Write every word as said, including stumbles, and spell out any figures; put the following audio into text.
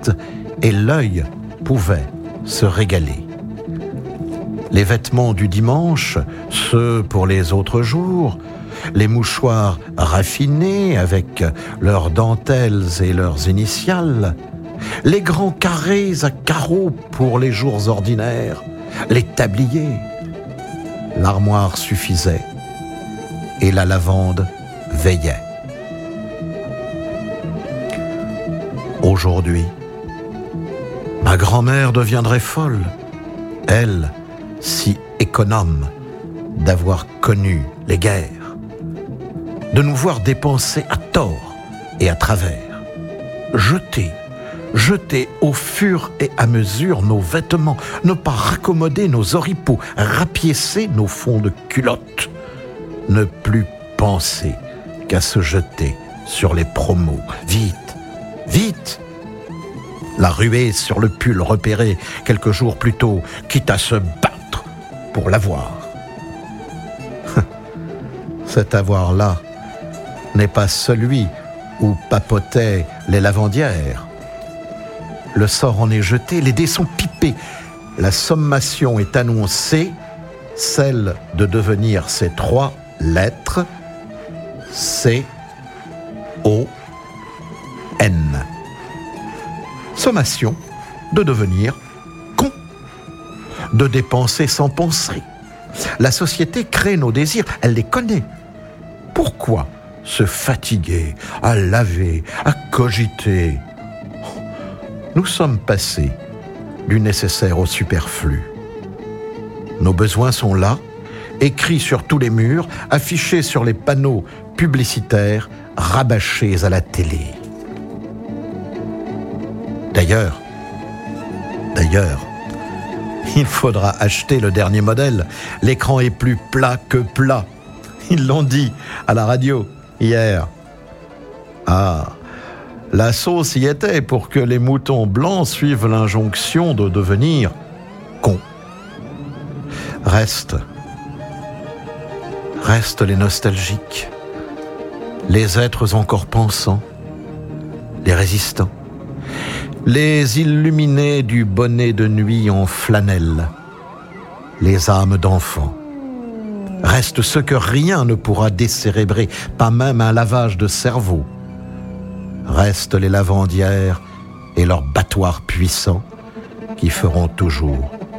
triste et l'œil pouvait se régaler. Les vêtements du dimanche, ceux pour les autres jours, les mouchoirs raffinés avec leurs dentelles et leurs initiales, les grands carrés à carreaux pour les jours ordinaires, les tabliers. L'armoire suffisait et la lavande veillait. Aujourd'hui, ma grand-mère deviendrait folle, elle, si économe d'avoir connu les guerres, de nous voir dépenser à tort et à travers, jeter, jeter au fur et à mesure nos vêtements, ne pas raccommoder nos oripeaux, rapiécer nos fonds de culottes, ne plus penser qu'à se jeter sur les promos. Vite, vite! La ruée sur le pull repéré quelques jours plus tôt, quitte à se battre pour l'avoir. Cet avoir-là n'est pas celui où papotaient les lavandières. Le sort en est jeté, les dés sont pipés. La sommation est annoncée, celle de devenir ces trois lettres, C O N. Sommation de devenir con, de dépenser sans penser. La société crée nos désirs, elle les connaît. Pourquoi se fatiguer à laver, à cogiter? Nous sommes passés du nécessaire au superflu. Nos besoins sont là, écrits sur tous les murs, affichés sur les panneaux publicitaires, rabâchés à la télé. D'ailleurs, d'ailleurs, il faudra acheter le dernier modèle. L'écran est plus plat que plat. Ils l'ont dit à la radio hier. Ah, la sauce y était pour que les moutons blancs suivent l'injonction de devenir cons. Restent, restent les nostalgiques, les êtres encore pensants, les résistants, les illuminés du bonnet de nuit en flanelle, les âmes d'enfants. Restent ceux que rien ne pourra décérébrer, pas même un lavage de cerveau. Restent les lavandières et leurs battoirs puissants qui feront toujours